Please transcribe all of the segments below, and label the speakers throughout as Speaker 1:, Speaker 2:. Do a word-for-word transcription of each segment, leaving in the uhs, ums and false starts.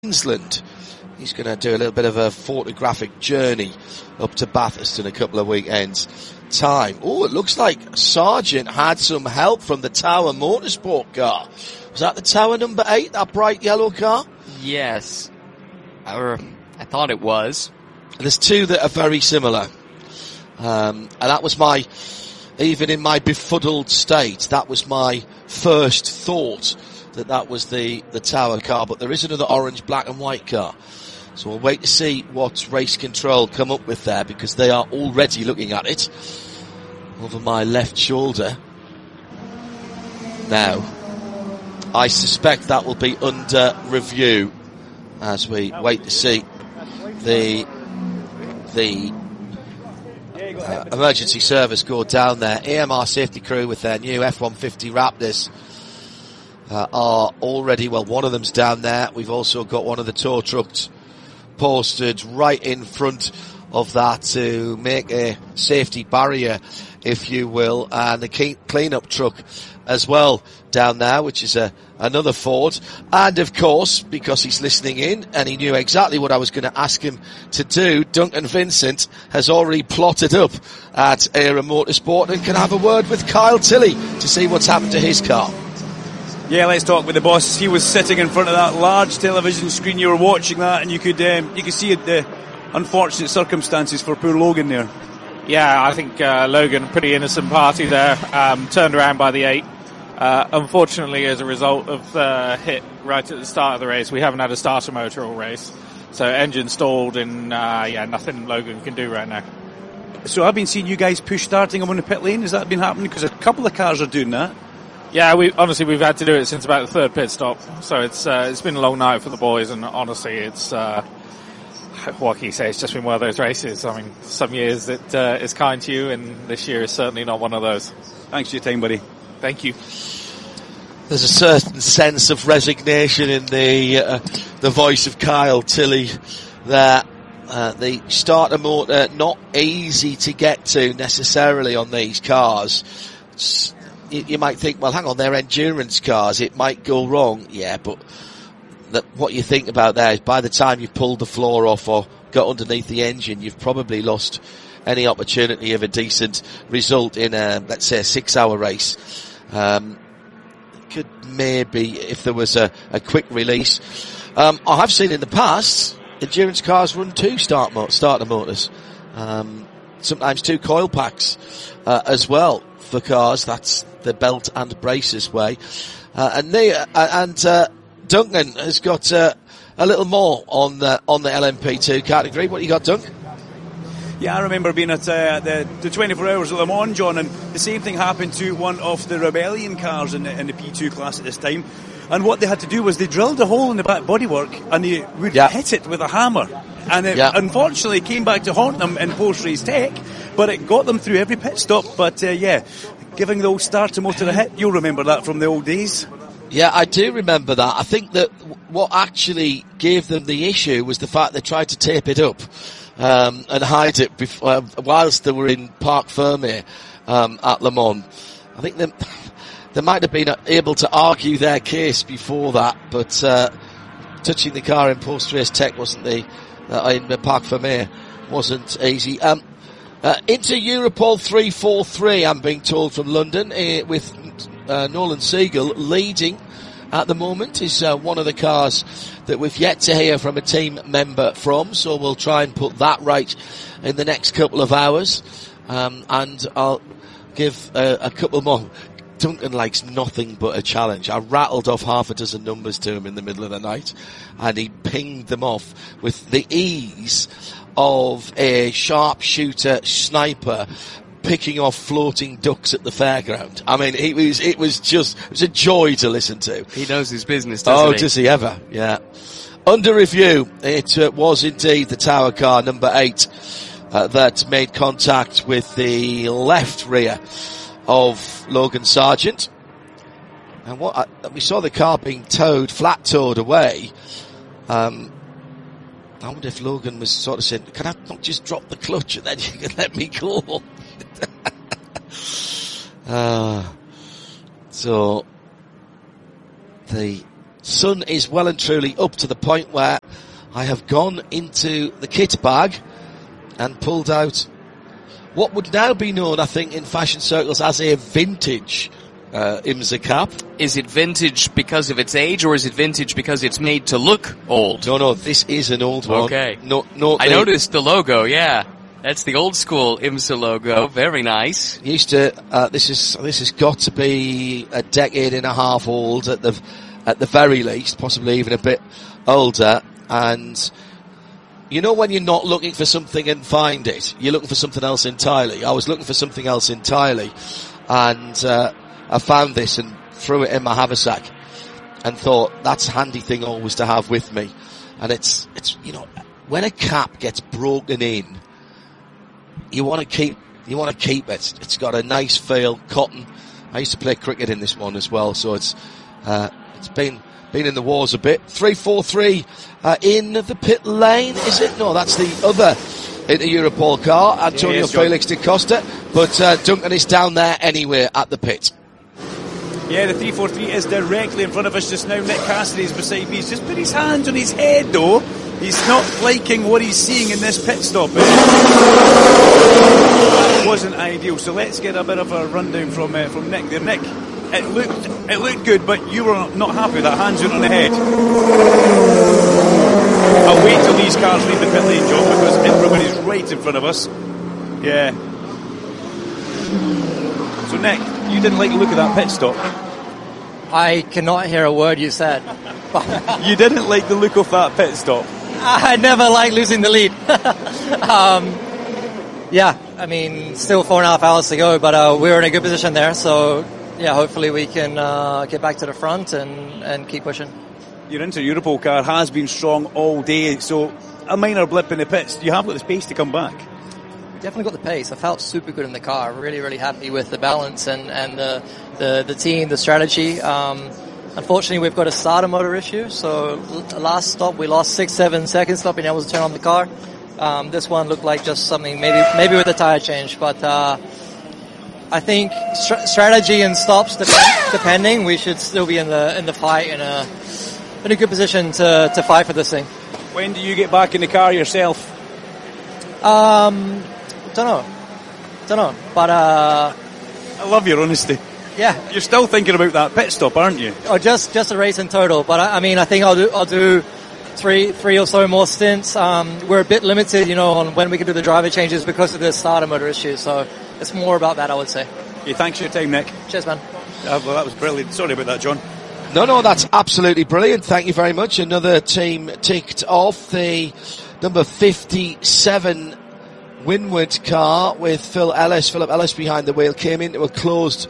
Speaker 1: Queensland. He's going to do a little bit of a photographic journey up to Bathurst in a couple of weekends' time. Oh, it looks like Sargent had some help from the Tower Motorsport car. Was that the Tower number eight, that bright yellow car?
Speaker 2: Yes. I, I thought it was.
Speaker 1: There's two that are very similar. Um, and that was my, even in my befuddled state, that was my first thought, that that was the, the Tower car. But there is another orange, black and white car. So we'll wait to see what Race Control come up with there, because they are already looking at it over my left shoulder. Now, I suspect that will be under review as we wait to see the the uh, emergency service go down there. A M R safety crew with their new F one fifty Raptors uh, are already, well, one of them's down there. We've also got one of the tow trucks posted right in front of that to make a safety barrier, if you will, and the clean-up truck as well down there, which is a another Ford. And of course, because he's listening in and he knew exactly what I was going to ask him to do, Duncan Vincent has already plotted up at Era Motorsport and can have a word with Kyle Tilley to see what's happened to his car.
Speaker 3: Yeah, let's talk with the boss. He was sitting in front of that large television screen. You were watching that, and you could um, you could see the unfortunate circumstances for poor Logan there.
Speaker 4: Yeah, I think uh, Logan, pretty innocent party there, um, turned around by the eight. Uh, unfortunately, as a result of the hit right at the start of the race, we haven't had a starter motor all race, so engine stalled, and uh, yeah, nothing Logan can do right now.
Speaker 3: So I've been seeing you guys push starting on the pit lane. Has that been happening? Because a couple of cars are doing that.
Speaker 4: Yeah, we honestly we've had to do it since about the third pit stop. So it's uh, it's been a long night for the boys, and honestly, it's uh, what can you say? It's just been one of those races. I mean, some years it uh, is kind to you, and this year is certainly not one of those.
Speaker 3: Thanks for your time, buddy.
Speaker 4: Thank you.
Speaker 1: There's a certain sense of resignation in the uh, the voice of Kyle Tilley there. Uh, the starter motor not easy to get to necessarily on these cars. It's, you might think, well, hang on, they're endurance cars, it might go wrong. Yeah, but that, what you think about there is by the time you've pulled the floor off or got underneath the engine, you've probably lost any opportunity of a decent result in a, let's say, a six-hour race. Um, could maybe, if there was a, a quick release. Um, I have seen in the past, endurance cars run two start mo- starter motors. Um, sometimes two coil packs uh, as well for cars. That's the belt and braces way. Uh, and they, uh, and, uh, Duncan has got, uh, a little more on the, on the L M P two category. What you got, Dunk?
Speaker 3: Yeah, I remember being at, uh, the, the twenty-four hours of Le Mans, John, and the same thing happened to one of the Rebellion cars in the, in the P two class at this time. And what they had to do was they drilled a hole in the back bodywork and they would yeah. hit it with a hammer. And it yeah. unfortunately came back to haunt them in post-race tech, but it got them through every pit stop. But, uh, yeah, giving the old starter motor a hit, you'll remember that from the old days.
Speaker 1: Yeah, I do remember that. I think that what actually gave them the issue was the fact they tried to tape it up um, and hide it before, uh, whilst they were in Parc Fermé um, at Le Mans. I think they, they might have been able to argue their case before that, but uh, touching the car in post-race tech wasn't the uh, in the Parc Fermé wasn't easy. Um, uh, into Europol three forty-three, I'm being told from London, uh, with uh, Nolan Siegel leading at the moment, is uh, one of the cars that we've yet to hear from a team member from, so we'll try and put that right in the next couple of hours. Um, and I'll give uh, a couple more. Duncan likes nothing but a challenge. I rattled off half a dozen numbers to him in the middle of the night, and he pinged them off with the ease of a sharpshooter sniper picking off floating ducks at the fairground. I mean, it was, it was just, it was a joy to listen to.
Speaker 2: He knows his business, doesn't
Speaker 1: oh,
Speaker 2: he?
Speaker 1: Oh, does he ever? Yeah. Under review, it uh, was indeed the Tower car, number eight, uh, that made contact with the left rear of Logan Sargent. And what, uh, we saw the car being towed, flat towed away. Um, I wonder if Logan was sort of saying, can I not just drop the clutch and then you can let me go? uh, so, the sun is well and truly up to the point where I have gone into the kit bag and pulled out what would now be known, I think, in fashion circles as a vintage uh, IMSA cap.
Speaker 2: Is it vintage because of its age, or is it vintage because it's made to look old?
Speaker 1: No, no, this is an old one.
Speaker 2: Okay.
Speaker 1: No, no,
Speaker 2: I noticed the logo, yeah. That's the old school IMSA logo. Very nice.
Speaker 1: Used to, uh, this is, this has got to be a decade and a half old at the, at the very least, possibly even a bit older. And you know when you're not looking for something and find it, you're looking for something else entirely. I was looking for something else entirely, and uh, I found this and threw it in my haversack and thought that's a handy thing always to have with me. And it's, it's, you know, when a cap gets broken in, you want to keep, you want to keep it. It's got a nice feel, cotton. I used to play cricket in this one as well, so it's, uh, it's been, been in the wars a bit. three four three, uh, in the pit lane, is it? No, that's the other Inter-Europol car, Antonio
Speaker 3: yeah, yes,
Speaker 1: Felix da Costa, but, uh, Duncan is down there anyway at the pit.
Speaker 3: Yeah, the three four three is directly in front of us just now. Nick Cassidy is beside me. He's just put his hands on his head, though. He's not liking what he's seeing in this pit stop. It wasn't ideal. So let's get a bit of a rundown from uh, from Nick there. Nick, it looked it looked good, but you were not happy with that hands on the head. I'll wait till these cars leave the pit lane, John, because everybody's right in front of us. Yeah. So Nick, you didn't like the look of that pit stop.
Speaker 5: I cannot hear a word you said.
Speaker 3: You didn't like the look of that pit stop.
Speaker 5: I never like losing the lead. um, yeah, I mean, still four and a half hours to go, but uh, we're in a good position there. So, yeah, hopefully we can uh, get back to the front and, and keep pushing.
Speaker 3: Your Inter-Europol car has been strong all day, so a minor blip in the pits. You have got the space to come back.
Speaker 5: Definitely got the pace. I felt super good in the car. Really, really happy with the balance and, and the, the, the team, the strategy. Um, unfortunately, we've got a starter motor issue. So last stop, we lost six, seven seconds not being able to turn on the car. Um, this one looked like just something, maybe maybe with the tire change. But uh, I think st- strategy and stops, dep- depending, we should still be in the in the fight in a in a good position to, to fight for this thing.
Speaker 3: When do you get back in the car yourself?
Speaker 5: Um... Don't know, don't know, but uh,
Speaker 3: I love your honesty.
Speaker 5: Yeah,
Speaker 3: you're still thinking about that pit stop, aren't you?
Speaker 5: Or just just a race in total. But I, I mean, I think I'll do I'll do three three or so more stints. Um, we're a bit limited, you know, on when we can do the driver changes because of the starter motor issue. So it's more about that, I would say.
Speaker 3: Yeah, thanks for your time, Nick.
Speaker 5: Cheers, man.
Speaker 3: Uh, well, that was brilliant. Sorry about that, John.
Speaker 1: No, no, that's absolutely brilliant. Thank you very much. Another team ticked off. The number fifty-seven Windward car with Phil Ellis, Philip Ellis behind the wheel, came into a closed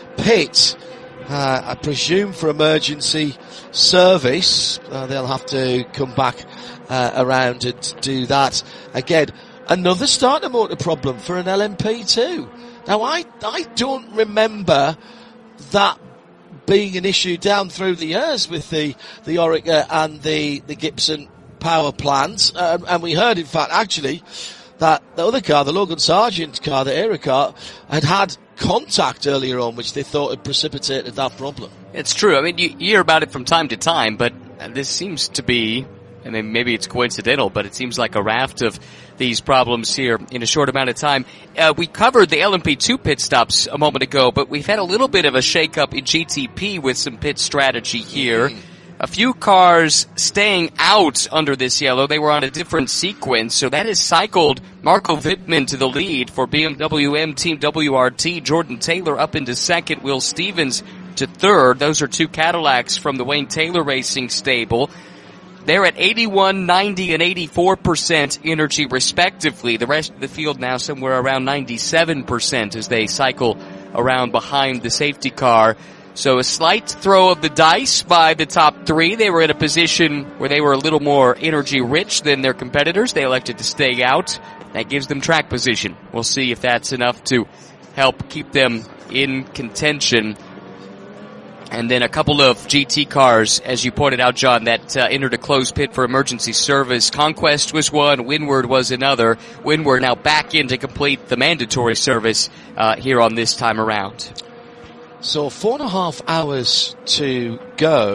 Speaker 1: pit, uh, I presume for emergency service. Uh, they'll have to come back uh, around and do that again. Another starter motor problem for an L M P two. Now, I, I don't remember that being an issue down through the years with the, the Orica and the, the Gibson power plants. Uh, and we heard, in fact, actually, that the other car, the Logan Sargent car, the Era car, had had contact earlier on, which they thought had precipitated that problem.
Speaker 2: It's true. I mean, you hear about it from time to time, but this seems to be, I mean, maybe it's coincidental, but it seems like a raft of these problems here in a short amount of time. Uh, we covered the L M P two pit stops a moment ago, but we've had a little bit of a shake-up in G T P with some pit strategy here. Mm. A few cars staying out under this yellow. They were on a different sequence, so that has cycled Marco Wittmann to the lead for B M W M Team W R T. Jordan Taylor up into second. Will Stevens to third. Those are two Cadillacs from the Wayne Taylor Racing stable. They're at eighty-one, ninety, and eighty-four percent energy respectively. The rest of the field now somewhere around ninety-seven percent as they cycle around behind the safety car. So a slight throw of the dice by the top three. They were in a position where they were a little more energy rich than their competitors. They elected to stay out. That gives them track position. We'll see if that's enough to help keep them in contention. And then a couple of G T cars, as you pointed out, John, that uh, entered a closed pit for emergency service. Conquest was one, Windward was another. Windward now back in to complete the mandatory service uh, here on this time around.
Speaker 1: So four and a half hours to go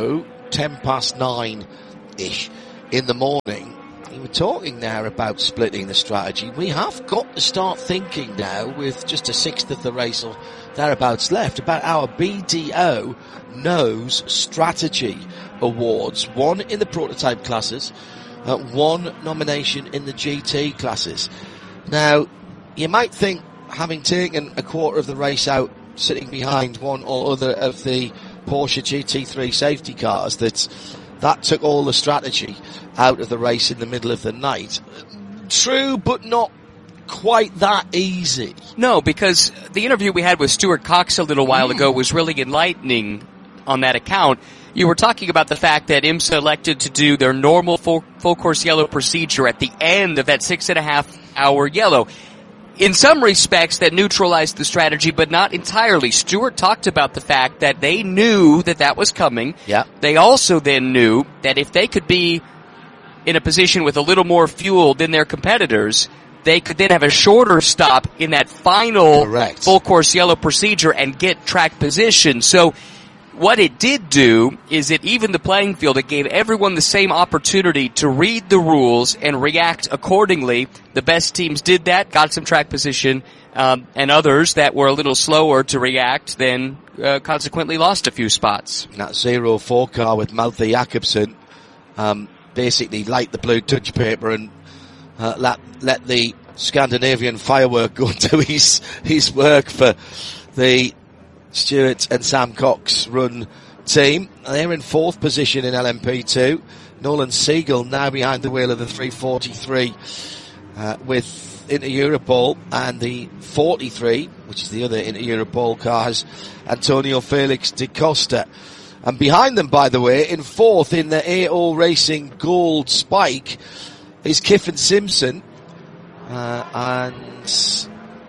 Speaker 1: ten past nine-ish in the morning, we were talking there about splitting the strategy. We have got to start thinking now, with just a sixth of the race or thereabouts left, about our B D O Nose Strategy Awards. One in the prototype classes, uh, one nomination in the G T classes. Now, you might think, having taken a quarter of the race out sitting behind one or other of the Porsche G T three safety cars, that that took all the strategy out of the race in the middle of the night. True, but not quite that easy.
Speaker 2: No, because the interview we had with Stuart Cox a little while mm. ago was really enlightening on that account. You were talking about the fact that IMSA elected to do their normal full, full course yellow procedure at the end of that six and a half hour yellow. In some respects, that neutralized the strategy, but not entirely. Stewart talked about the fact that they knew that that was coming.
Speaker 1: Yeah.
Speaker 2: They also then knew that if they could be in a position with a little more fuel than their competitors, they could then have a shorter stop in that final
Speaker 1: Correct.
Speaker 2: full course yellow procedure and get track position. So what it did do is it evened the playing field. It gave everyone the same opportunity to read the rules and react accordingly. The best teams did that, got some track position, um, and others that were a little slower to react then uh, consequently lost a few spots.
Speaker 1: That zero four car with Malte Jakobsen um, basically light the blue touch paper and uh, let let the Scandinavian firework go to his his work for the Stewart and Sam Cox run team. They're in fourth position in L M P two. Nolan Siegel now behind the wheel of the three forty-three uh, with Inter-Europol, and the forty-three, which is the other Inter-Europol car, has Antonio Felix da Costa. And behind them, by the way, in fourth in the A O Racing Gold Spike is Kiffin Simpson uh, and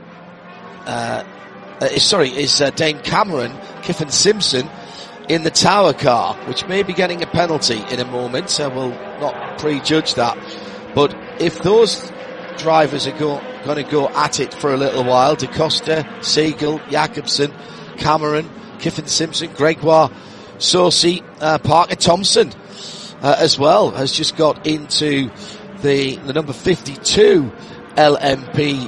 Speaker 1: uh Uh, sorry, is uh, Dane Cameron, Kiffin Simpson in the Tower car, which may be getting a penalty in a moment, so we'll not prejudge that. But if those drivers are go, going to go at it for a little while, Da Costa, Siegel, Jakobsen, Cameron, Kiffin Simpson, Gregoire, Saucy, uh, Parker Thompson uh, as well, has just got into the, the number fifty-two L M P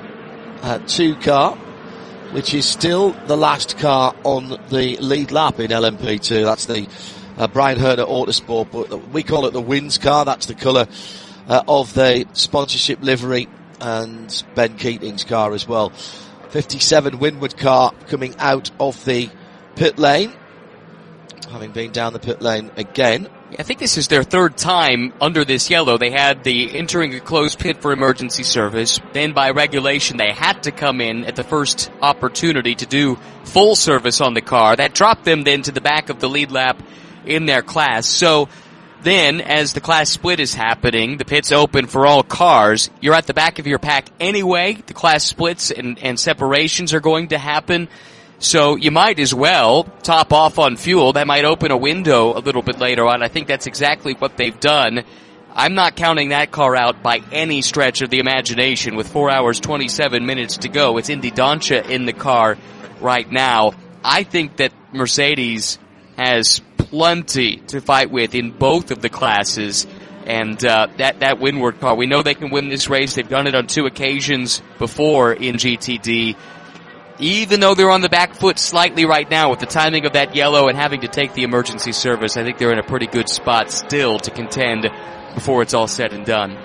Speaker 1: two car, which is still the last car on the lead lap in L M P two. That's the uh, Brian Herner Autosport, but we call it the Wins car. That's the colour uh, of the sponsorship livery, and Ben Keating's car as well. fifty-seven Winward car coming out of the pit lane, having been down the pit lane again.
Speaker 2: I think this is their third time under this yellow. They had the entering a closed pit for emergency service. Then by regulation, they had to come in at the first opportunity to do full service on the car. That dropped them then to the back of the lead lap in their class. So then, as the class split is happening, the pit's open for all cars. You're at the back of your pack anyway. The class splits and, and separations are going to happen. So you might as well top off on fuel. That might open a window a little bit later on. I think that's exactly what they've done. I'm not counting that car out by any stretch of the imagination with four hours, twenty-seven minutes to go. It's Indy Dancia in the car right now. I think that Mercedes has plenty to fight with in both of the classes. And uh, that, that Winward car, we know they can win this race. They've done it on two occasions before in G T D. Even though they're on the back foot slightly right now with the timing of that yellow and having to take the emergency service, I think they're in a pretty good spot still to contend before it's all said and done.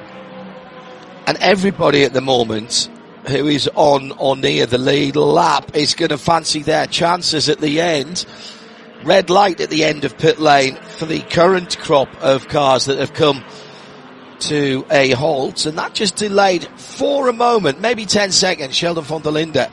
Speaker 1: And everybody at the moment who is on or near the lead lap is going to fancy their chances at the end. Red light at the end of pit lane for the current crop of cars that have come to a halt, and that just delayed for a moment, maybe ten seconds, Sheldon von der Linde.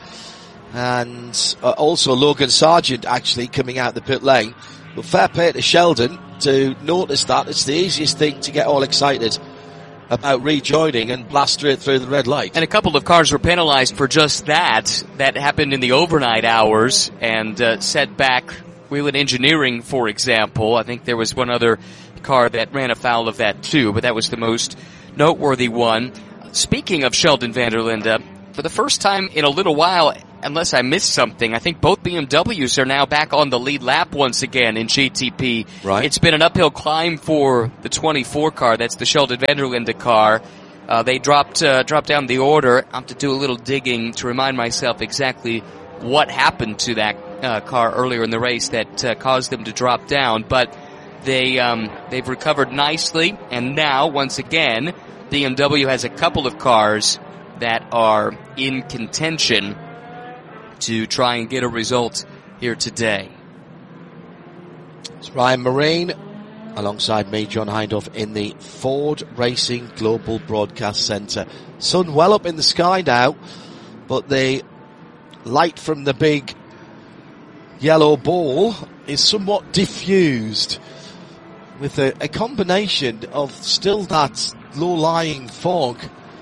Speaker 1: And uh, also Logan Sargent actually coming out the pit lane. But fair play to Sheldon to notice that. It's the easiest thing to get all excited about rejoining and blast straight through the red light.
Speaker 2: And a couple of cars were penalized for just that. That happened in the overnight hours and uh, set back Whelen Engineering, for example. I think there was one other car that ran afoul of that too, but that was the most noteworthy one. Speaking of Sheldon van der Linde, for the first time in a little while, unless I missed something, I think both B M Ws are now back on the lead lap once again in G T P.
Speaker 1: Right.
Speaker 2: It's been an uphill climb for the twenty-four car. That's the Sheldon van der Linde car. Uh, they dropped uh, dropped down the order. I have to do a little digging to remind myself exactly what happened to that uh, car earlier in the race that uh, caused them to drop down. But they um, they've recovered nicely, and now once again, B M W has a couple of cars that are in contention to try and get a result here today.
Speaker 1: It's Ryan Marine alongside me, John Hindhaugh, in the Ford Racing Global Broadcast Centre. Sun well up in the sky now, but the light from the big yellow ball is somewhat diffused with a, a combination of still that low-lying fog.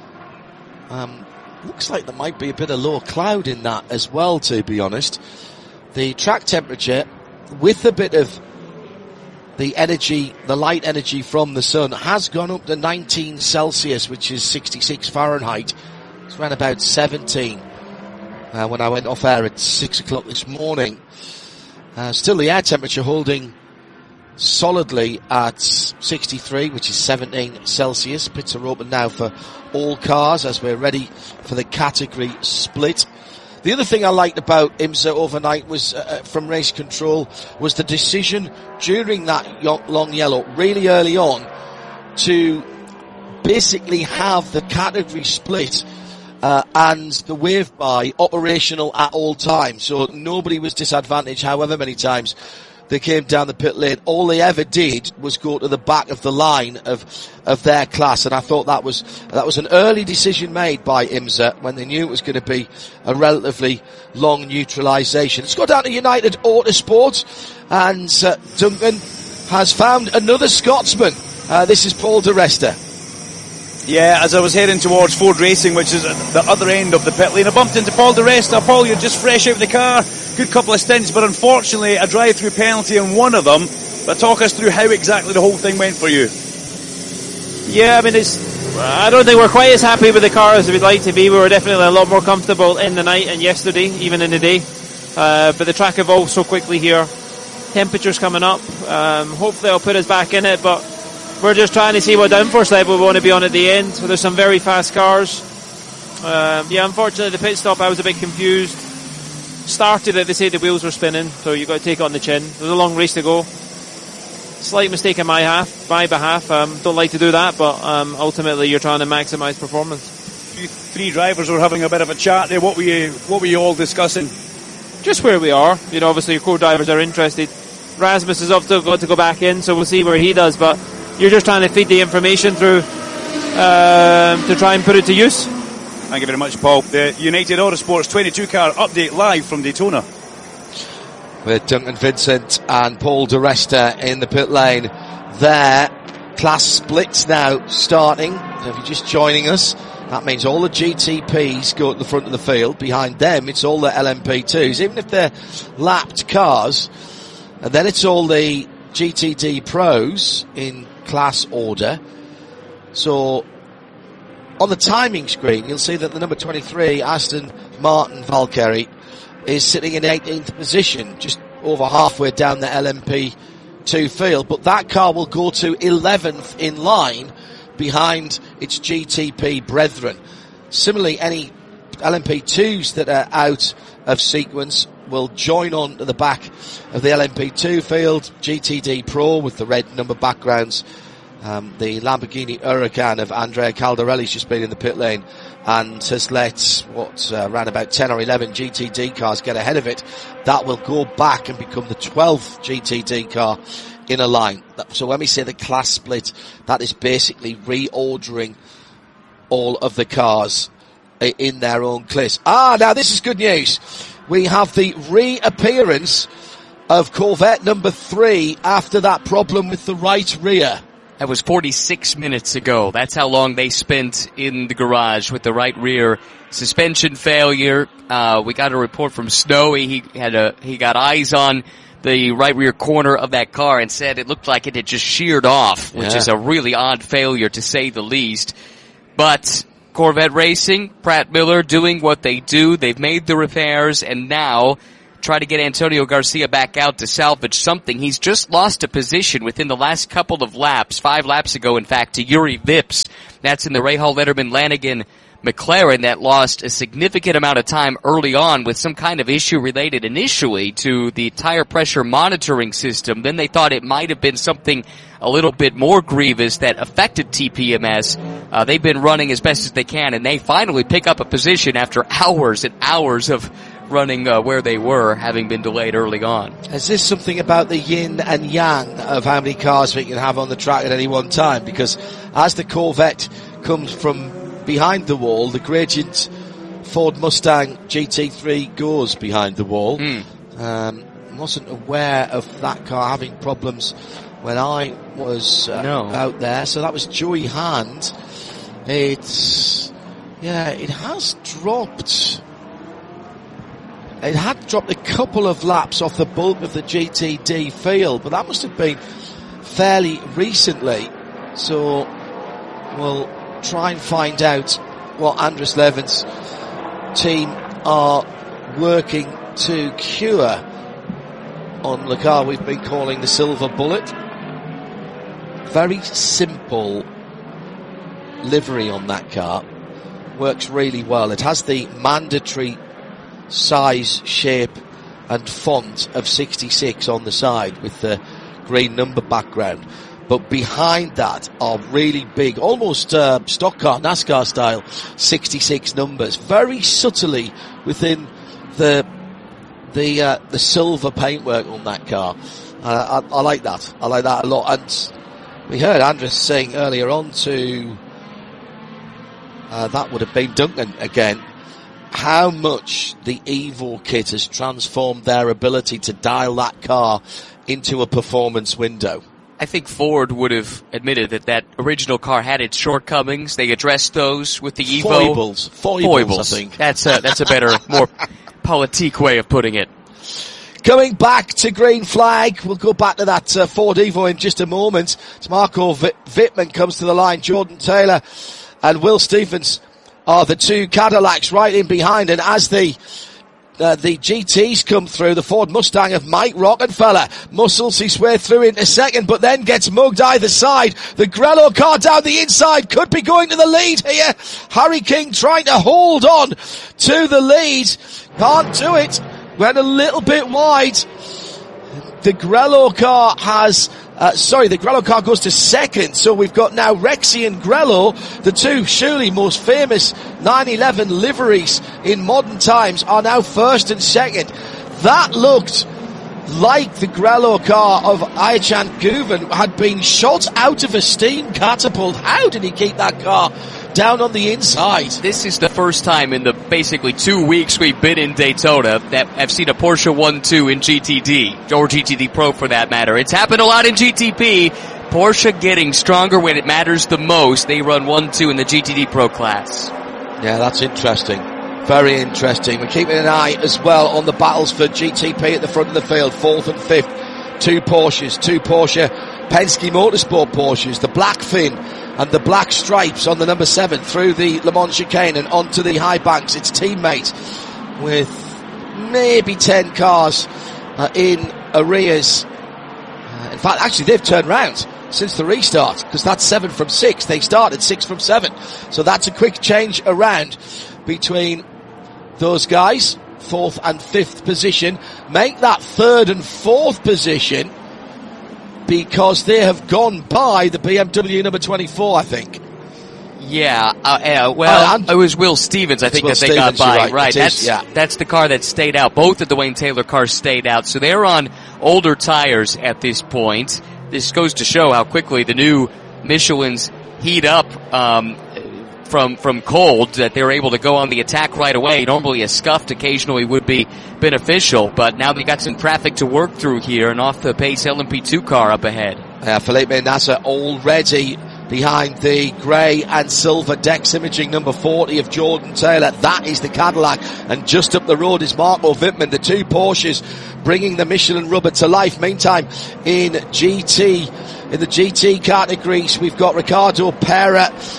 Speaker 1: Um, looks like there might be a bit of low cloud in that as well, to be honest. The track temperature, with a bit of the energy, the light energy from the sun, has gone up to nineteen Celsius, which is sixty-six Fahrenheit. It's around about seventeen uh, when I went off air at six o'clock this morning. Uh, still the air temperature holding solidly at sixty-three, which is seventeen Celsius. Pits are open now for all cars as we're ready for the category split. The other thing I liked about IMSA overnight was, uh, from race control, was the decision during that long yellow, really early on, to basically have the category split uh, and the wave by operational at all times. So nobody was disadvantaged however many times they came down the pit lane. All they ever did was go to the back of the line of of their class, and I thought that was that was an early decision made by IMSA when they knew it was going to be a relatively long neutralisation. Let's go down to United Autosport, and uh, Duncan has found another Scotsman. Uh, this is Paul di Resta.
Speaker 3: Yeah, as I was heading towards Ford Racing, which is at the other end of the pit lane, I bumped into Paul di Resta. Paul, you're just fresh out of the car. Good couple of stints, but unfortunately a drive-through penalty on one of them. But talk us through how exactly the whole thing went for you.
Speaker 6: Yeah, I mean, it's, I don't think we're quite as happy with the car as we'd like to be. We were definitely a lot more comfortable in the night and yesterday, even in the day. Uh, but the track evolved so quickly here. Temperatures coming up. Um, hopefully it'll put us back in it, but we're just trying to see what downforce level we want to be on at the end. So there's some very fast cars. Um, yeah, unfortunately the pit stop I was a bit confused. Started it, they say the wheels were spinning, so you've got to take it on the chin. There's a long race to go. Slight mistake on my half, my behalf. Um, don't like to do that, but um, ultimately you're trying to maximise performance.
Speaker 3: You three drivers were having a bit of a chat there. What were you, what were you all discussing? Just
Speaker 6: where we are. You know, obviously your co-drivers are interested. Rasmus has also got to go back in, so we'll see where he does, but you're just trying to feed the information through um, to try and put it to use.
Speaker 3: Thank you very much, Paul. The United Autosports twenty-two car update live from Daytona.
Speaker 1: With Duncan Vincent and Paul di Resta in the pit lane. Their class splits now starting. So if you're just joining us, that means all the G T Ps go at the front of the field. Behind them, it's all the L M P twos, even if they're lapped cars. And then it's all the G T D Pros in class order. So on the timing screen, you'll see that the number twenty-three, Aston Martin Valkyrie, is sitting in eighteenth position, just over halfway down the L M P two field. But that car will go to eleventh in line behind its G T P brethren. Similarly, any L M P twos that are out of sequence will join on to the back of the L M P two field. G T D Pro with the red number backgrounds. Um, the Lamborghini Huracan of Andrea Caldarelli's just been in the pit lane and has let, what, uh, around about ten or eleven G T D cars get ahead of it. That will go back and become the twelfth G T D car in a line. So when we say the class split, that is basically reordering all of the cars in their own class. Ah, now this is good news. We have the reappearance of Corvette number three after that problem with the right rear.
Speaker 2: That was forty-six minutes ago. That's how long they spent in the garage with the right rear suspension failure. Uh, we got a report from Snowy. He had a, he got eyes on the right rear corner of that car and said it looked like it had just sheared off, which
Speaker 1: yeah.
Speaker 2: is a really odd failure to say the least. But Corvette Racing, Pratt Miller doing what they do. They've made the repairs, and now try to get Antonio Garcia back out to salvage something. He's just lost a position within the last couple of laps, five laps ago, in fact, to Yuri Vips. That's in the Rahal Letterman Lanigan McLaren that lost a significant amount of time early on with some kind of issue related initially to the tire pressure monitoring system. Then they thought it might have been something a little bit more grievous that affected T P M S. Uh, they've been running as best as they can, and they finally pick up a position after hours and hours of running uh, where they were, having been delayed early on.
Speaker 1: Is this something about the yin and yang of how many cars we can have on the track at any one time? Because as the Corvette comes from behind the wall, the Gradient Ford Mustang G T three goes behind the wall. Mm. Um, wasn't aware of that car having problems when I was uh,
Speaker 2: no.
Speaker 1: out there. So that was Joey Hand. It's, yeah, it has dropped. It had dropped a couple of laps off the bulk of the G T D field, but that must have been fairly recently. So we'll try and find out what Andres Levin's team are working to cure on the car we've been calling the Silver Bullet. Very simple livery on that car. Works really well. It has the mandatory size, shape and font of sixty-six on the side with the green number background. But behind that are really big, almost uh, stock car, NASCAR style, sixty-six numbers. Very subtly within the the uh, the silver paintwork on that car. Uh, I, I like that. I like that a lot. And we heard Andres saying earlier on to, uh, that would have been Duncan again, how much the Evo kit has transformed their ability to dial that car into a performance window.
Speaker 2: I think Ford would have admitted that that original car had its shortcomings. They addressed those with the Evo.
Speaker 1: Foibles. Foibles,
Speaker 2: Foibles.
Speaker 1: I think.
Speaker 2: That's a, that's a better, more politique way of putting it.
Speaker 1: Coming back to green flag, we'll go back to that uh, Ford Evo in just a moment. It's Marco v- Wittmann comes to the line. Jordan Taylor and Will Stevens are the two Cadillacs right in behind, and as the Uh, the G Ts come through, the Ford Mustang of Mike Rockenfeller muscles his way through into second, but then gets mugged either side. The Grello car down the inside could be going to the lead here. Harry King trying to hold on to the lead. Can't do it. Went a little bit wide. The Grello car has, uh, sorry, the Grello car goes to second. So we've got now Rexy and Grello, the two surely most famous nine eleven liveries in modern times, are now first and second. That looked like the Grello car of Ayhan Guven had been shot out of a steam catapult. How did he keep that car down on the inside?
Speaker 2: This is the first time in the basically two weeks we've been in Daytona that I've seen a Porsche one two in G T D, or G T D Pro for that matter. It's happened a lot in G T P. Porsche getting stronger when it matters the most. They run one two in the G T D Pro class.
Speaker 1: Yeah, that's interesting. Very interesting. We're keeping an eye as well on the battles for G T P at the front of the field, fourth and fifth. Two Porsches, two Porsche Penske Motorsport Porsches, the black fin and the black stripes on the number seven through the Le Mans chicane and onto the high banks. Its teammate with maybe ten cars uh, in arrears. Uh, in fact, actually they've turned round since the restart, because that's seven from six. They started six from seven. So that's a quick change around between those guys. Fourth and fifth position. Make that third and fourth position, because they have gone by the B M W number twenty-four, I think.
Speaker 2: Yeah, uh, uh, well, uh, it was Will Stevens, I think,
Speaker 1: Will
Speaker 2: that they
Speaker 1: Stevens,
Speaker 2: got by.
Speaker 1: right,
Speaker 2: right. That's,
Speaker 1: is, yeah.
Speaker 2: that's the car that stayed out. Both the Dwayne Taylor cars stayed out, so they're on older tires at this point. This goes to show how quickly the new Michelins heat up, um, from, from cold, that they're able to go on the attack right away. Normally a scuffed occasionally would be beneficial, but now they got some traffic to work through here, and off the pace L M P two car up ahead.
Speaker 1: Yeah, Felipe Nasser already behind the grey and silver Dex Imaging number forty of Jordan Taylor. That is the Cadillac, and just up the road is Marco Wittmann, the two Porsches bringing the Michelin rubber to life. Meantime, in G T, in the G T categories, we've got Ricardo Pera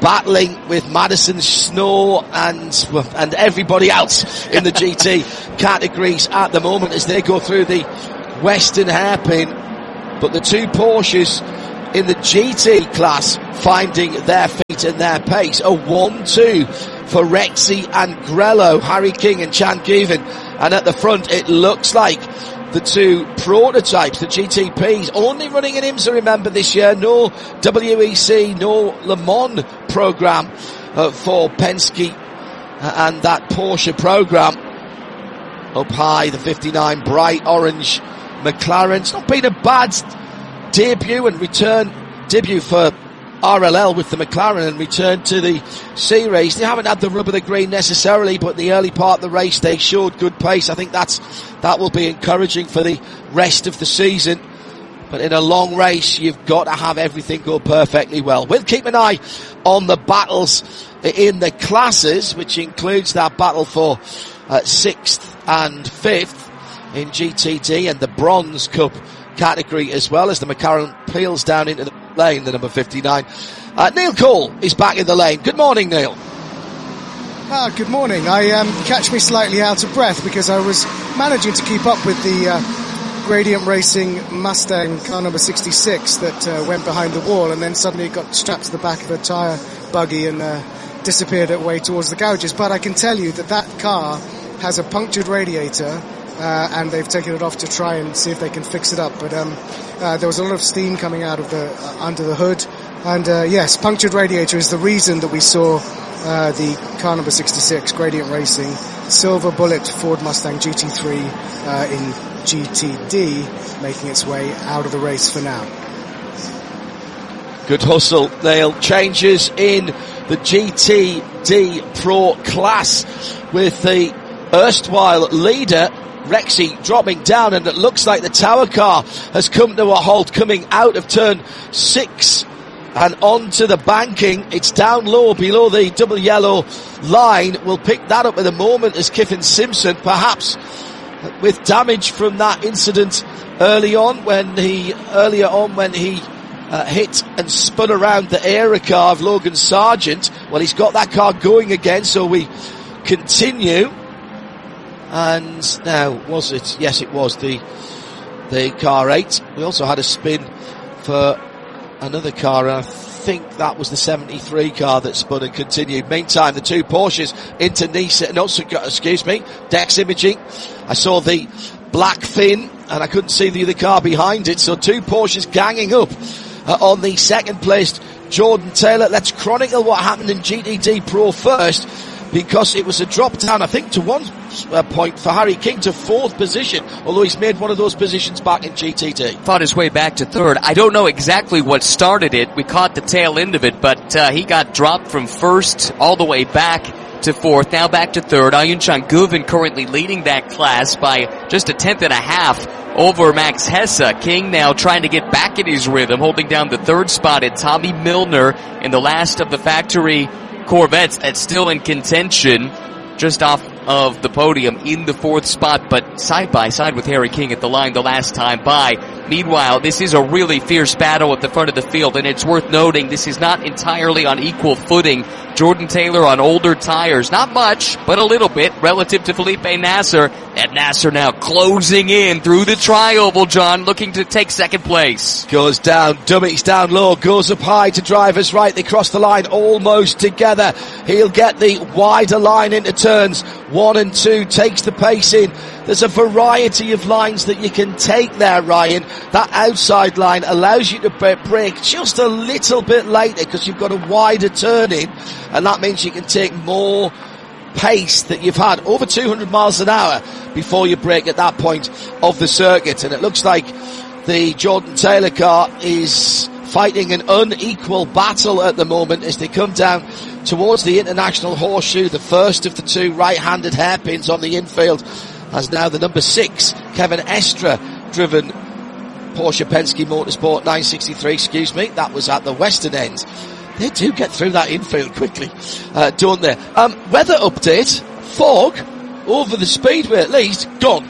Speaker 1: battling with Madison Snow and and everybody else in the G T categories at the moment as they go through the Western hairpin. But the two Porsches in the G T class finding their feet and their pace. A one two for Rexy and Grello, Harry King and Chan Guven. And at the front it looks like the two prototypes, the G T Ps, only running in IMSA, remember, this year. No W E C, no Le Mans program uh, for Penske uh, and that Porsche program. Up high, the fifty-nine bright orange McLaren. It's not been a bad debut and return, debut for R L L with the McLaren and return to the C race. They haven't had the rub of the green necessarily, but in the early part of the race they showed good pace. I think that's that will be encouraging for the rest of the season. But in a long race, you've got to have everything go perfectly well. We'll keep an eye on the battles in the classes, which includes that battle for uh, sixth and fifth in G T D and the Bronze Cup category, as well as the McLaren peels down into the lane, the number fifty-nine. Uh, Neil Cole is back in the lane. Good morning, Neil.
Speaker 7: Ah, good morning. I um, catch me slightly out of breath because I was managing to keep up with the uh, Gradient Racing Mustang car number sixty-six that uh, went behind the wall, and then suddenly it got strapped to the back of a tyre buggy and uh, disappeared away towards the garages. But I can tell you that that car has a punctured radiator. Uh, and they've taken it off to try and see if they can fix it up. But um, uh, there was a lot of steam coming out of the uh, under the hood, and uh, yes, punctured radiator is the reason that we saw uh, the car number sixty-six Gradient Racing Silver Bullet Ford Mustang G T three uh, in G T D making its way out of the race for now.
Speaker 1: Good hustle, Neil. Changes in the G T D Pro class with the erstwhile leader Rexy dropping down, and it looks like the tower car has come to a halt coming out of turn six and onto the banking. It's down low below the double yellow line. We'll pick that up in a moment as Kiffin Simpson, perhaps with damage from that incident early on when he earlier on when he uh, hit and spun around the Era car of Logan Sargent. Well, he's got that car going again, so we continue. And now, was it? Yes, it was the the car eight. We also had a spin for another car, and I think that was the seventy-three car that spun and continued. Meantime, the two Porsches into Nice, no, excuse me, Dex Imaging. I saw the black fin, and I couldn't see the other car behind it, so two Porsches ganging up uh, on the second placed Jordan Taylor. Let's chronicle what happened in G T D Pro first, because it was a drop down, I think, to one uh, point for Harry King to fourth position, although he's made one of those positions back in G T D.
Speaker 2: Fought his way back to third. I don't know exactly what started it. We caught the tail end of it, but uh, he got dropped from first all the way back to fourth, now back to third. Ayun Changuvin currently leading that class by just a tenth and a half over Max Hesse. King now trying to get back in his rhythm, holding down the third spot, and Tommy Milner in the last of the factory Corvettes that's still in contention, just off of the podium in the fourth spot, but side by side with Harry King at the line the last time by. Meanwhile, this is a really fierce battle at the front of the field, and it's worth noting this is not entirely on equal footing. Jordan Taylor on older tires, not much, but a little bit relative to Felipe Nasser, and Nasser now closing in through the tri-oval, John, looking to take second place.
Speaker 1: Goes down, dummies down low, goes up high to drivers right, they cross the line almost together. He'll get the wider line into turns one and two, takes the pace in. There's a variety of lines that you can take there, Ryan. That outside line allows you to brake just a little bit later because you've got a wider turn in, and that means you can take more pace that you've had over two hundred miles an hour before you brake at that point of the circuit. And it looks like the Jordan Taylor car is fighting an unequal battle at the moment as they come down towards the International Horseshoe, the first of the two right-handed hairpins on the infield, as now the number six, Kevin Estra, driven Porsche Penske Motorsport nine sixty-three, excuse me, that was at the western end. They do get through that infield quickly, uh, don't they? Um, weather update, fog over the speedway at least, gone.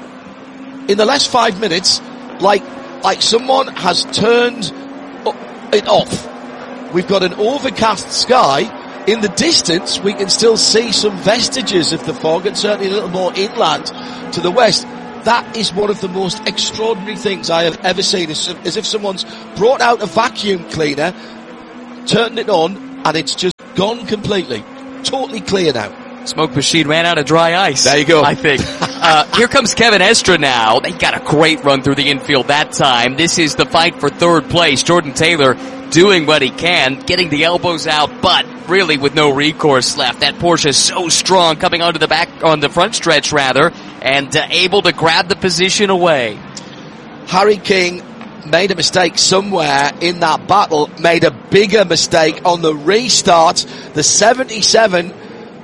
Speaker 1: In the last five minutes, like, like someone has turned it off. We've got an overcast sky, in the distance, we can still see some vestiges of the fog, and certainly a little more inland to the west. That is one of the most extraordinary things I have ever seen. It's as if someone's brought out a vacuum cleaner, turned it on, and it's just gone completely. Totally clear now.
Speaker 2: Smoke machine ran out of dry ice.
Speaker 1: There you go.
Speaker 2: I think. uh, here comes Kevin Estre now. They got a great run through the infield that time. This is the fight for third place. Jordan Taylor doing what he can, getting the elbows out, but really with no recourse left. That Porsche is so strong coming onto the back, on the front stretch rather, and uh, able to grab the position away.
Speaker 1: Harry King made a mistake somewhere in that battle, made a bigger mistake on the restart. The seventy-seven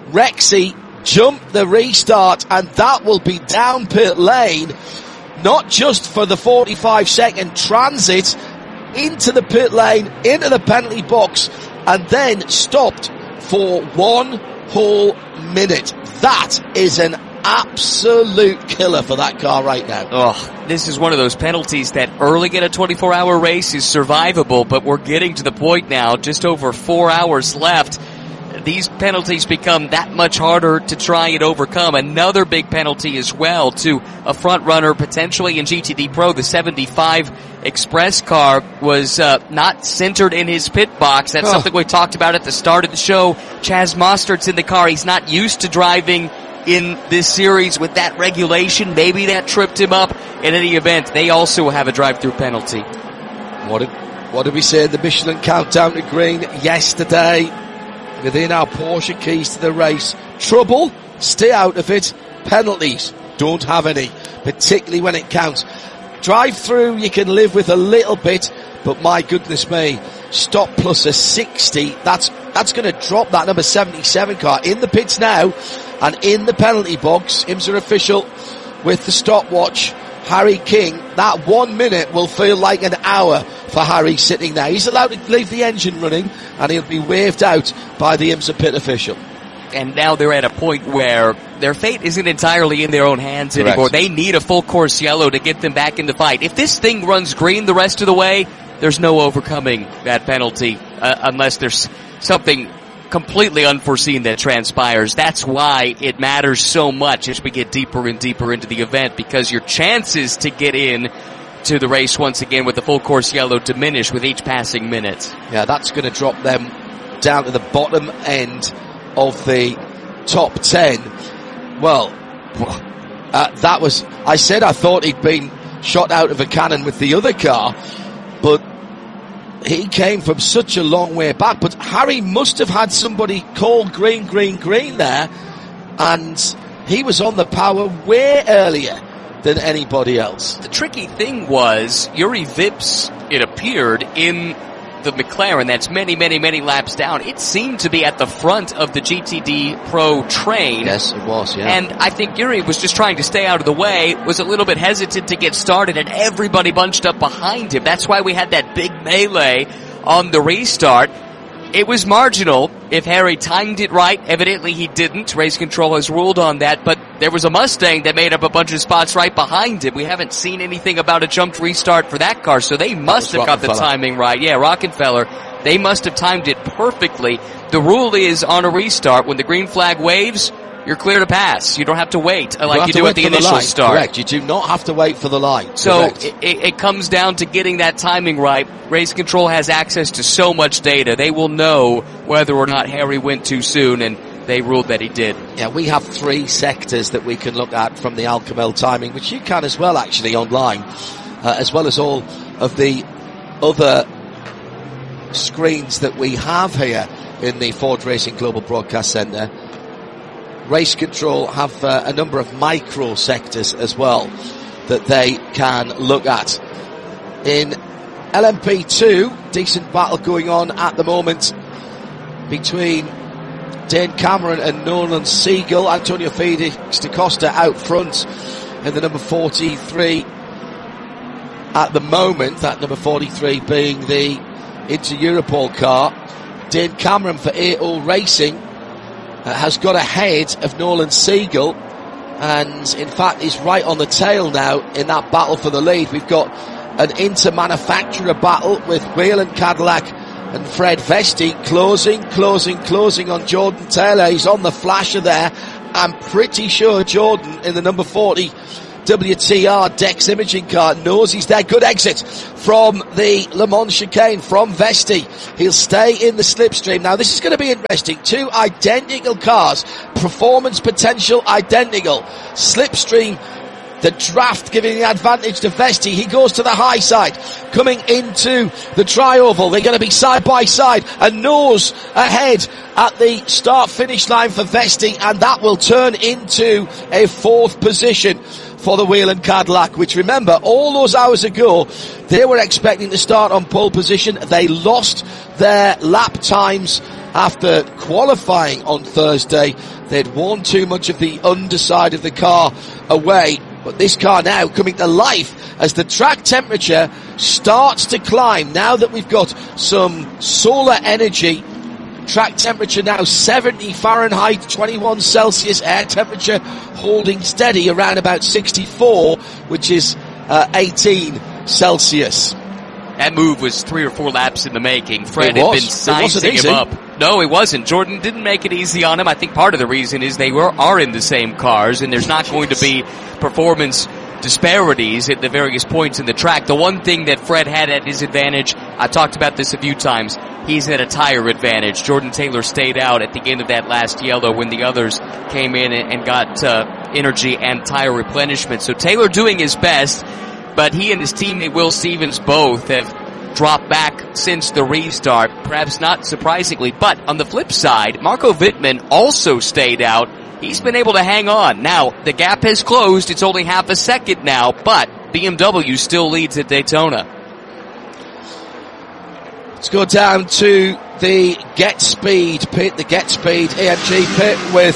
Speaker 1: Rexy jumped the restart, and that will be down pit lane, not just for the forty-five second transit into the pit lane, into the penalty box, and then stopped for one whole minute. That is an absolute killer for that car right now.
Speaker 2: Oh, this is one of those penalties that early in a twenty-four hour race is survivable, but we're getting to the point now, just over four hours left. These penalties become that much harder to try and overcome. Another big penalty as well to a front runner potentially in G T D Pro. The seventy-five Express car was uh, not centered in his pit box. That's oh. something we talked about at the start of the show. Chaz Mostert's in the car. He's not used to driving in this series with that regulation. Maybe that tripped him up. In any event, they also have a drive-through penalty.
Speaker 1: What did, what did we say in the Michelin Countdown to Green yesterday? Within our Porsche keys to the race. Trouble, stay out of it. Penalties, don't have any, particularly when it counts. Drive through, you can live with a little bit, but my goodness me, stop plus a sixty, that's, that's gonna drop that number seventy-seven car in the pits now, and in the penalty box. IMSA official with the stopwatch, Harry King. That one minute will feel like an hour for Harry sitting there. He's allowed to leave the engine running, and he'll be waved out by the IMSA pit official.
Speaker 2: And now they're at a point where their fate isn't entirely in their own hands
Speaker 1: Correct.
Speaker 2: anymore. They need a full course yellow to get them back in the fight. If this thing runs green the rest of the way, there's no overcoming that penalty uh, unless there's something completely unforeseen that transpires. That's why it matters so much as we get deeper and deeper into the event, because your chances to get in to the race once again with the full course yellow diminish with each passing minute.
Speaker 1: Yeah, that's going to drop them down to the bottom end of the top ten. Well, uh, that was, I said I thought he'd been shot out of a cannon with the other car, but he came from such a long way back. But Harry must have had somebody call green, green, green there, and he was on the power way earlier than anybody else.
Speaker 2: The tricky thing was Yuri Vips, it appeared, in the McLaren that's many, many, many laps down. It seemed to be at the front of the G T D Pro train.
Speaker 1: Yes, it was, yeah.
Speaker 2: And I think Yuri was just trying to stay out of the way, was a little bit hesitant to get started, and everybody bunched up behind him. That's why we had that big melee on the restart. It was marginal if Harry timed it right. Evidently he didn't. Race Control has ruled on that, but there was a Mustang that made up a bunch of spots right behind him. We haven't seen anything about a jumped restart for that car, so they must have got the timing right. Yeah, Rockefeller. They must have timed it perfectly. The rule is on a restart, when the green flag waves, you're clear to pass. You don't have to wait uh, like you do at the initial start.
Speaker 1: Correct. You do not have to wait for the line.
Speaker 2: So it, it comes down to getting that timing right. Race Control has access to so much data. They will know whether or not Harry went too soon, and they ruled that he did.
Speaker 1: Yeah, we have three sectors that we can look at from the Alcamel timing, which you can as well actually online, uh, as well as all of the other screens that we have here in the Ford Racing Global Broadcast Centre. Race Control have uh, a number of micro sectors as well that they can look at. In L M P two, decent battle going on at the moment between Dane Cameron and Nolan Siegel. Antonio Felix da Costa out front in the number forty-three at the moment, that number forty-three being the Inter Europol car. Dane Cameron for A O Racing Uh, has got ahead of Nolan Siegel, and in fact is right on the tail now in that battle for the lead. We've got an inter-manufacturer battle with Whelen Cadillac And Fred Vesti closing, closing, closing on Jordan Taylor. He's on the flasher there. I'm pretty sure Jordan in the number forty W T R Dex imaging car knows he's there. Good exit from the Le Mans chicane from Vesti. He'll stay in the slipstream. Now this is going to be interesting. Two identical cars, performance potential identical. Slipstream, the draft giving the advantage to Vesti. He goes to the high side, coming into the tri-oval. They're going to be side by side, and nose ahead at the start-finish line for Vesti, and that will turn into a fourth position for the Whelen Cadillac, which, remember, all those hours ago, they were expecting to start on pole position. They lost their lap times after qualifying on Thursday. They'd worn too much of the underside of the car away. But this car now coming to life as the track temperature starts to climb. Now that we've got some solar energy, track temperature now seventy Fahrenheit, twenty-one Celsius, air temperature holding steady around about sixty-four, which is uh, eighteen Celsius.
Speaker 2: That move was three or four laps in the making. Fred
Speaker 1: It
Speaker 2: had
Speaker 1: was.
Speaker 2: been
Speaker 1: It wasn't
Speaker 2: sizing
Speaker 1: easy.
Speaker 2: him up. No, it wasn't. Jordan didn't make it easy on him. I think part of the reason is they were are in the same cars, and there's not going to be performance disparities at the various points in the track. The one thing that Fred had at his advantage, I talked about this a few times, he's at a tire advantage. Jordan Taylor stayed out at the end of that last yellow when the others came in and got uh, energy and tire replenishment. So Taylor doing his best, but he and his teammate Will Stevens both have dropped back since the restart, perhaps not surprisingly. But on the flip side, Marco Wittmann also stayed out. He's been able to hang on. Now, the gap has closed. It's only half a second now, but B M W still leads at Daytona.
Speaker 1: Let's go down to the Get Speed pit, the Get Speed A M G pit with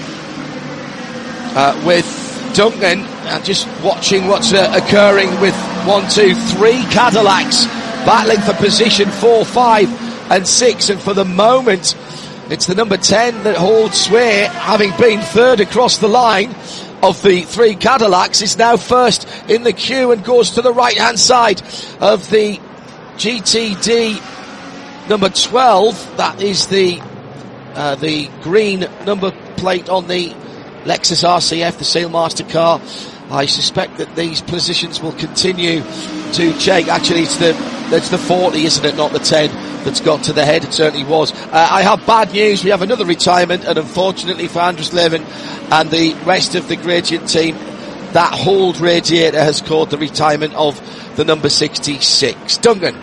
Speaker 1: uh, with Duncan, and just watching what's uh, occurring with one, two, three Cadillacs battling for position four, five, and six, and for the moment, it's the number ten that holds sway, having been third across the line of the three Cadillacs, is now first in the queue and goes to the right-hand side of the G T D number twelve. That is the uh, the green number plate on the Lexus R C F, the Sailmaster car. I suspect that these positions will continue to change. Actually, it's the it's the forty, isn't it, not the ten that's got to the head. It certainly was. Uh, I have bad news. We have another retirement, and unfortunately for Andres Levin and the rest of the Gradient team, that hold radiator has caused the retirement of the number sixty-six. Duncan.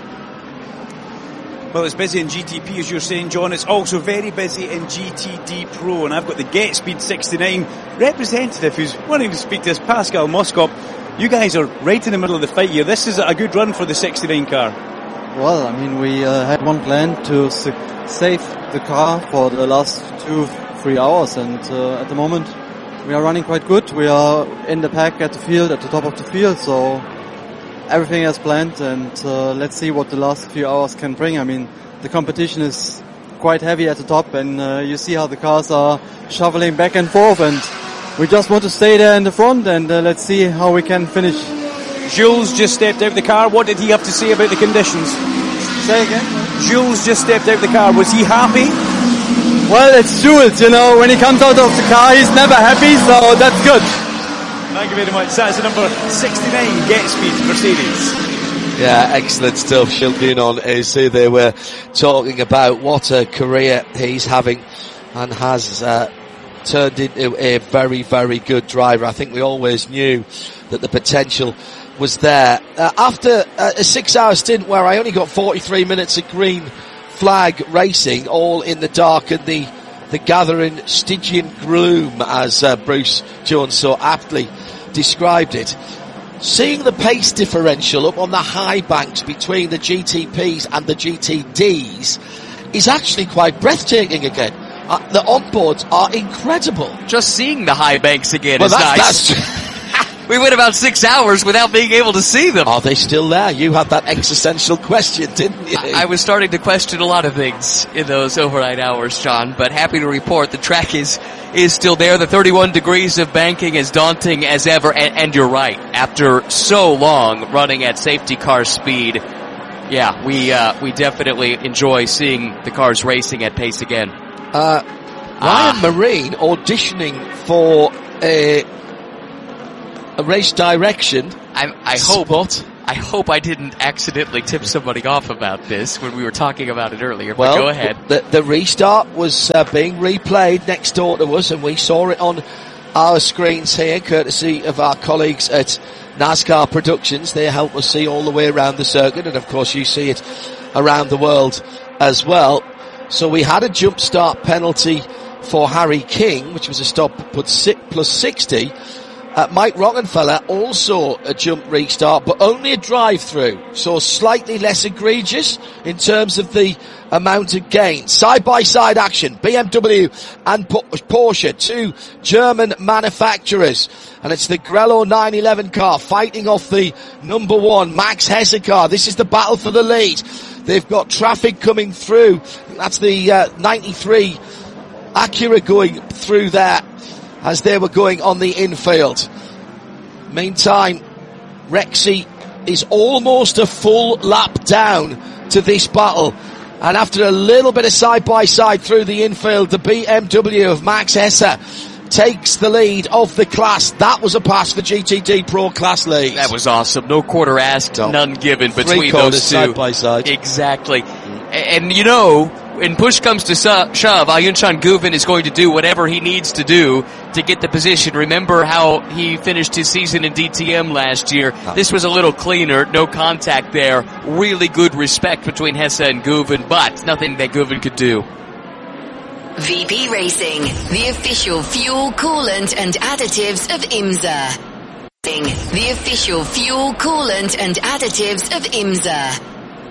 Speaker 3: Well, it's busy in G T P, as you're saying, John. It's also very busy in G T D Pro, and I've got the Get Speed sixty-nine representative who's wanting to speak to us, Pascal Moskop. You guys are right in the middle of the fight here. This is a good run for the sixty-nine car.
Speaker 8: Well, I mean, we uh, had one plan to su- save the car for the last two, three hours, and uh, at the moment we are running quite good. We are in the pack at the field, at the top of the field, so everything as planned, and uh, let's see what the last few hours can bring. I mean, the competition is quite heavy at the top, and uh, you see how the cars are shoveling back and forth, and we just want to stay there in the front, and uh, let's see how we can finish.
Speaker 3: Jules just stepped out of the car. What did he have to say about the conditions?
Speaker 8: Say again?
Speaker 3: Jules just stepped out of the car. Was he happy?
Speaker 8: Well, it's Jules, you know, when he comes out of the car, he's never happy, so that's good.
Speaker 3: Thank you very much. That's the number sixty-nine Get Speed Mercedes.
Speaker 1: Yeah, excellent stuff. Shilpin on is who they were talking about. What a career he's having, and has uh, turned into a very, very good driver. I think we always knew that the potential was there. Uh, after uh, a six-hour stint where I only got forty-three minutes of green flag racing, all in the dark and the the gathering Stygian gloom, as uh, Bruce Jones so aptly described it. Seeing the pace differential up on the high banks between the G T Ps and the G T Ds is actually quite breathtaking again. Uh, the onboards are incredible.
Speaker 2: Just seeing the high banks again
Speaker 1: Well,
Speaker 2: is
Speaker 1: that's,
Speaker 2: nice.
Speaker 1: that's
Speaker 2: We went about six hours without being able to see them.
Speaker 1: Are they still there? You had that existential question, didn't you?
Speaker 2: I, I was starting to question a lot of things in those overnight hours, John, but happy to report the track is is still there. The thirty-one degrees of banking as daunting as ever, and, and you're right. After so long running at safety car speed, yeah, we uh, we definitely enjoy seeing the cars racing at pace again.
Speaker 1: Uh, Ryan ah. Marine auditioning for a, a race direction.
Speaker 2: I, I hope. Spot. I hope I didn't accidentally tip somebody off about this when we were talking about it earlier. But
Speaker 1: well,
Speaker 2: go ahead.
Speaker 1: The, the restart was uh, being replayed next door to us, and we saw it on our screens here, courtesy of our colleagues at NASCAR Productions. They help us see all the way around the circuit, and of course you see it around the world as well. So we had a jump start penalty for Harry King, which was a stop plus sixty. Uh, Mike Rockenfeller also a jump restart, but only a drive-through, so slightly less egregious in terms of the amount of gain. Side-by-side action, B M W and Porsche, two German manufacturers, and it's the Grello nine eleven car fighting off the number one Max Hesse car. This is the battle for the lead. They've got traffic coming through. That's the uh, ninety-three Acura going through there as they were going on the infield. Meantime, Rexy is almost a full lap down to this battle. And after a little bit of side-by-side through the infield, the B M W of Max Hesse takes the lead of the class. That was a pass for G T D Pro Class lead.
Speaker 2: That was awesome. No quarter asked, no. None given between those two.
Speaker 1: Side by side.
Speaker 2: Exactly. And, and you know, when push comes to shove, Ayunchan Guven is going to do whatever he needs to do to get the position. Remember how he finished his season in D T M last year. Oh. This was a little cleaner, no contact there. Really good respect between Hesse and Guven, but nothing that Guven could do.
Speaker 9: V P Racing, the official fuel, coolant and additives of IMSA. The official fuel, coolant and additives of IMSA.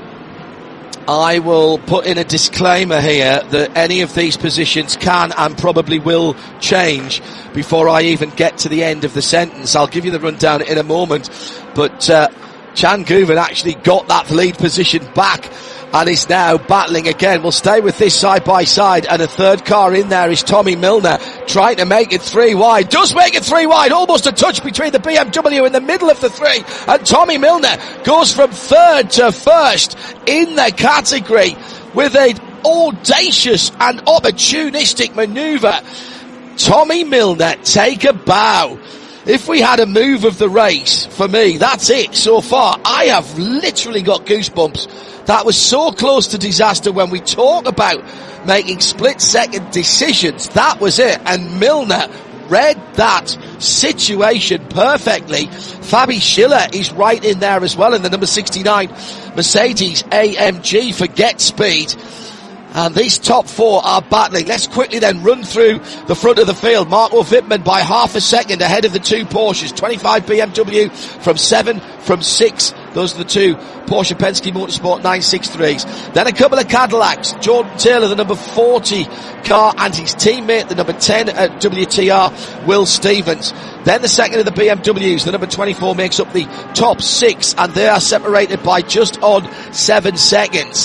Speaker 1: I will put in a disclaimer here that any of these positions can and probably will change before I even get to the end of the sentence. I'll give you the rundown in a moment, but uh, Chan Guven actually got that lead position back and is now battling again. We'll stay with this side by side, and a third car in there is Tommy Milner trying to make it three wide. Does make it three wide, almost a touch between the B M W in the middle of the three, and Tommy Milner goes from third to first in the category with an audacious and opportunistic manoeuvre. Tommy Milner, take a bow. If we had a move of the race, for me, that's it so far. I have literally got goosebumps. That was so close to disaster when we talk about making split-second decisions. That was it. And Milner read that situation perfectly. Fabi Schiller is right in there as well in the number sixty-nine Mercedes A M G for Get Speed. And these top four are battling. Let's quickly then run through the front of the field. Marco Wittmann by half a second ahead of the two Porsches. twenty-five B M W from seven, from six. Those are the two Porsche Penske Motorsport nine sixty-threes. Then a couple of Cadillacs. Jordan Taylor, the number forty car, and his teammate, the number ten at W T R, Will Stevens. Then the second of the B M Ws, the number twenty-four, makes up the top six, and they are separated by just on seven seconds.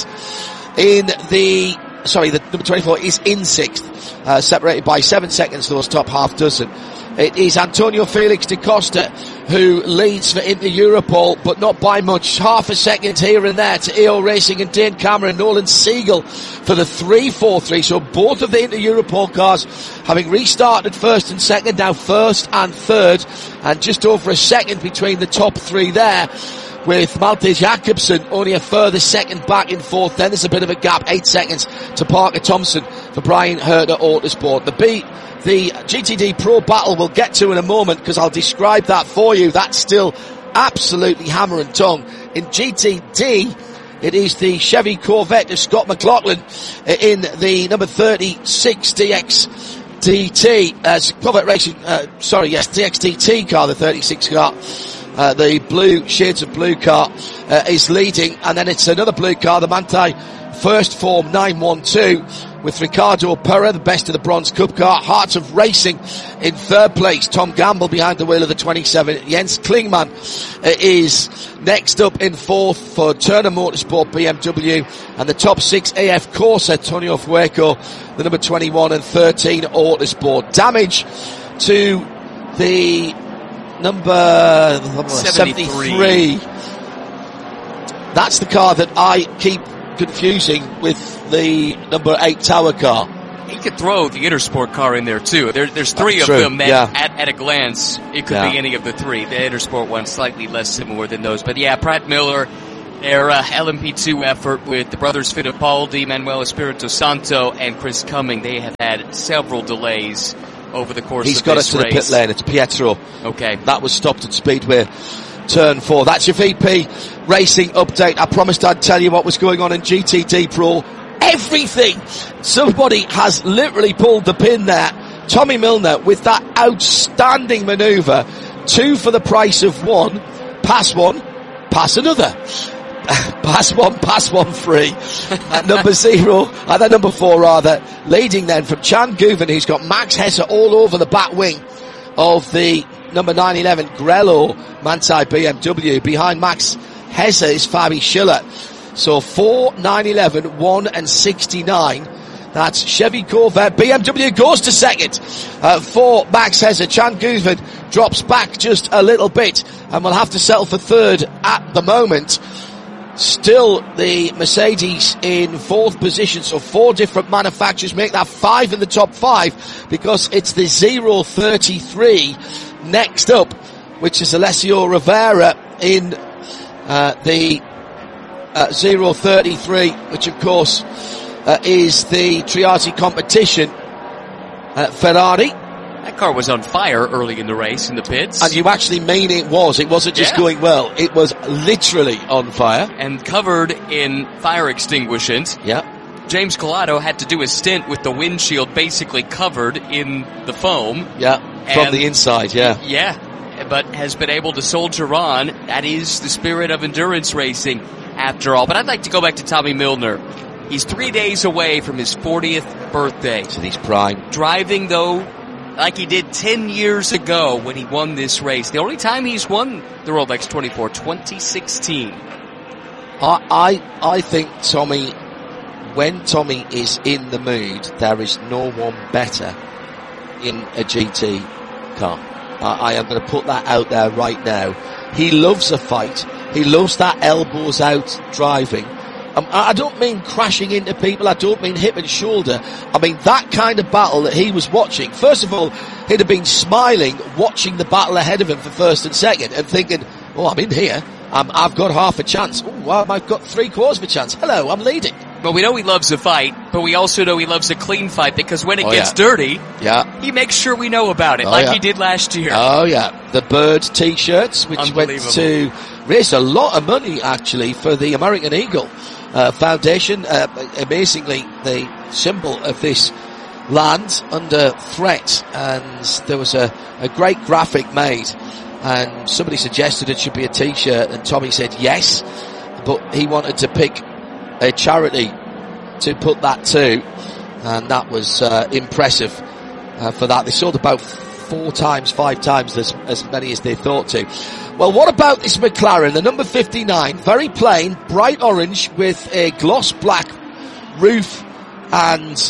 Speaker 1: In the, sorry, the number twenty-four is in sixth, uh, separated by seven seconds, those top half dozen. It is Antonio Felix da Costa who leads for Inter Europol, but not by much. Half a second here and there to E O Racing and Dane Cameron, Nolan Siegel for the three four three. So both of the Inter Europol cars having restarted first and second, now first and third, and just over a second between the top three there, with Malte Jacobsen only a further second back in fourth. Then there's a bit of a gap, eight seconds to Parker Thompson for Brian Herter Autosport. The B, the G T D Pro battle we'll get to in a moment, because I'll describe that for you. That's still absolutely hammer and tongue. In G T D, it is the Chevy Corvette of Scott McLaughlin in the number thirty-six D X D T, uh, Corvette Racing, uh, sorry, yes, D X D T car, the thirty-six car. Uh, the blue, shades of blue car, uh, is leading, and then it's another blue car, the Manthey First Form nine one two, with Ricardo Perra, the best of the Bronze Cup car. Hearts of Racing in third place. Tom Gamble behind the wheel of the twenty-seven. Jens Klingman uh, is next up in fourth for Turner Motorsport B M W, and the top six A F Corsa, Tonio Fueco, the number twenty-one, and thirteen Autosport. Damage to the number seventy-three. That's the car that I keep confusing with the number eight Tower car.
Speaker 2: He could throw the Intersport car in there too. There, there's three
Speaker 1: That's
Speaker 2: of
Speaker 1: true.
Speaker 2: them that,
Speaker 1: yeah.
Speaker 2: at, at a glance, it could
Speaker 1: Yeah.
Speaker 2: be any of the three. The Intersport one slightly less similar than those, but yeah, Pratt Miller, their uh, L M P two effort with the brothers Fittipaldi, Manuel Espirito Santo, and Chris Cumming, they have had several delays over the course
Speaker 1: He's
Speaker 2: of
Speaker 1: got
Speaker 2: this
Speaker 1: us to
Speaker 2: race.
Speaker 1: the pit lane. It's Pietro.
Speaker 2: Okay.
Speaker 1: That was stopped at Speedway Turn four. That's your V P Racing update. I promised I'd tell you what was going on in G T D Pro. Everything. Somebody has literally pulled the pin there. Tommy Milner with that outstanding manoeuvre. Two for the price of one. Pass one, pass another. Pass one, pass one free. At number zero, at that number four rather, leading then from Chan Guven, who's got Max Hesse all over the back wing of the number nine eleven Grello Manthey B M W. Behind Max Hesse is Fabi Schiller. So four, nine eleven, one and sixty-nine. That's Chevy Corvette. B M W goes to second uh, for Max Hesse. Chan Guven drops back just a little bit and will have to settle for third at the moment. Still the Mercedes in fourth position, so four different manufacturers make that five in the top five, because it's the zero thirty-three next up, which is Alessio Rivera in uh, the uh, zero thirty-three, which of course uh, is the Triati competition uh, Ferrari.
Speaker 2: That car was on fire early in the race in the pits.
Speaker 1: And you actually mean it was. It wasn't just
Speaker 2: yeah.
Speaker 1: going well. It was literally on fire.
Speaker 2: And covered in fire extinguishant.
Speaker 1: Yeah.
Speaker 2: James Collado had to do a stint with the windshield basically covered in the foam.
Speaker 1: Yeah, from the inside, yeah.
Speaker 2: Yeah, but has been able to soldier on. That is the spirit of endurance racing after all. But I'd like to go back to Tommy Milner. He's three days away from his fortieth birthday.
Speaker 1: So he's prime.
Speaker 2: Driving, though, like he did ten years ago when he won this race. The only time he's won the Rolex twenty-four, twenty sixteen.
Speaker 1: I, I, I think Tommy, when Tommy is in the mood, there is no one better in a G T car. I, I am going to put that out there right now. He loves a fight. He loves that elbows out driving. Um, I don't mean crashing into people. I don't mean hip and shoulder. I mean that kind of battle that he was watching. First of all, he'd have been smiling, watching the battle ahead of him for first and second, and thinking, "Oh, I'm in here. Um, I've got half a chance. Oh, well, I've got three quarters of a chance. Hello, I'm leading."
Speaker 2: Well, we know he loves a fight, but we also know he loves a clean fight, because when it
Speaker 1: oh,
Speaker 2: gets
Speaker 1: yeah.
Speaker 2: dirty,
Speaker 1: yeah,
Speaker 2: he makes sure we know about it,
Speaker 1: oh,
Speaker 2: like
Speaker 1: yeah.
Speaker 2: he did last year.
Speaker 1: Oh yeah, the Bird T-shirts, which went to raise a lot of money actually for the American Eagle uh, Foundation. Uh, amazingly, the symbol of this land under threat, and there was a, a great graphic made, and somebody suggested it should be a T-shirt, and Tommy said yes, but he wanted to pick a charity to put that to, and that was uh, impressive uh, for that. They sold about four times, five times as, as many as they thought to. Well, what about this McLaren, the number fifty-nine, very plain, bright orange with a gloss black roof and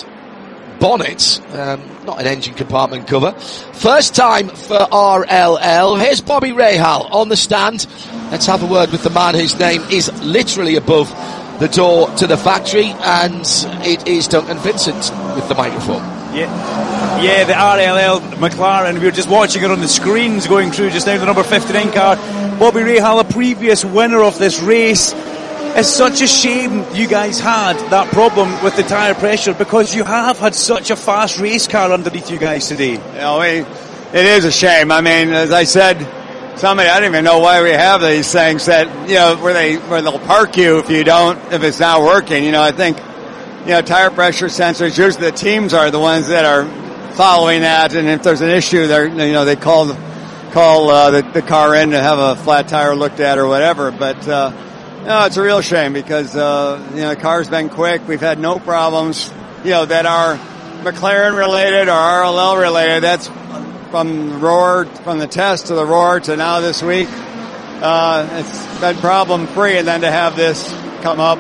Speaker 1: bonnet, um, not an engine compartment cover. First time for R L L. Here's Bobby Rahal on the stand. Let's have a word with the man whose name is literally above the door to the factory, and it is Duncan Vincent with the microphone.
Speaker 3: Yeah, yeah, the R L L McLaren. We were just watching it on the screens going through just now, the number fifty-nine car. Bobby Rahal, a previous winner of this race. It's such a shame you guys had that problem with the tyre pressure, because you have had such a fast race car underneath you guys today.
Speaker 10: You know, it is a shame. I mean, as I said, somebody, I don't even know why we have these things that, you know, where they, where they'll park you if you don't, if it's not working. You know, I think, you know, tire pressure sensors, usually the teams are the ones that are following that, and if there's an issue, they're, you know, they call the, call, uh, the, the car in to have a flat tire looked at or whatever, but, uh, no, it's a real shame because, uh, you know, the car's been quick. We've had no problems, you know, that are McLaren related or R L L related. That's from roar, from the test to the roar to now this week. Uh, it's been problem free, and then to have this come up,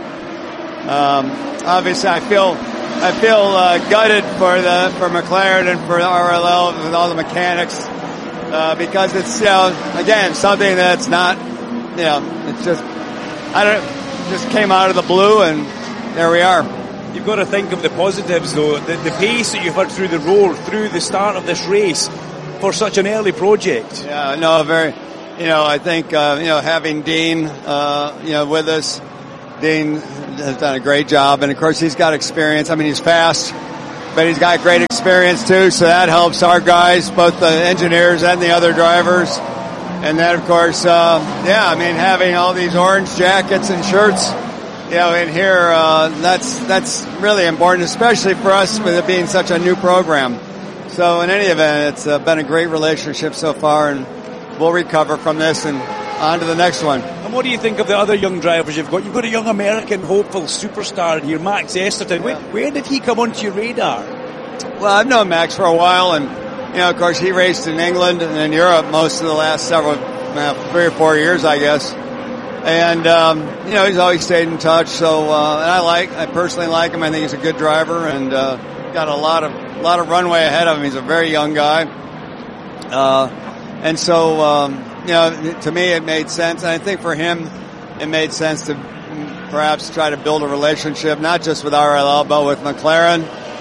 Speaker 10: um, obviously I feel, I feel, uh, gutted for the, for McLaren and for the R L L with all the mechanics, uh, because it's, you know, again, something that's not, you know, it's just, I don't, just came out of the blue, and there we are.
Speaker 3: You've got to think of the positives, though. The, the pace that you've had through the roar, through the start of this race, for such an early project.
Speaker 10: Yeah, no, very. You know, I think uh, you know having Dean, uh, you know, with us. Dean has done a great job, and of course he's got experience. I mean, he's fast, but he's got great experience too, so that helps our guys, both the engineers and the other drivers. And then, of course, uh, yeah, I mean, having all these orange jackets and shirts, you know, in here, uh, that's that's really important, especially for us with it being such a new program. So, in any event, it's uh, been a great relationship so far, and we'll recover from this and on to the next one.
Speaker 3: And what do you think of the other young drivers you've got? You've got a young American hopeful superstar in here, Max Esterton. Where, where did he come onto your radar?
Speaker 10: Well, I've known Max for a while, and, you know, of course, he raced in England and in Europe most of the last several, uh, three or four years, I guess. And, um, you know, he's always stayed in touch, so, uh, and I like, I personally like him. I think he's a good driver, and, uh, got a lot of, a lot of runway ahead of him. He's a very young guy. Uh, and so, um, you know, to me it made sense, and I think for him it made sense to perhaps try to build a relationship, not just with R L L, but with McLaren.